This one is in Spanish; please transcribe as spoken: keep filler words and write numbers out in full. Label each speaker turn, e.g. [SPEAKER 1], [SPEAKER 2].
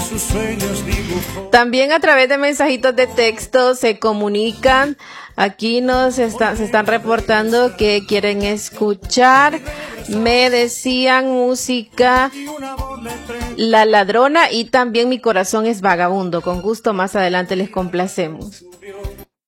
[SPEAKER 1] sus sueños dibujó.
[SPEAKER 2] También a través de mensajitos de texto se comunican. Aquí nos está, se están reportando que quieren escuchar. Me decían música La Ladrona y también Mi Corazón es Vagabundo. Con gusto más adelante les complacemos.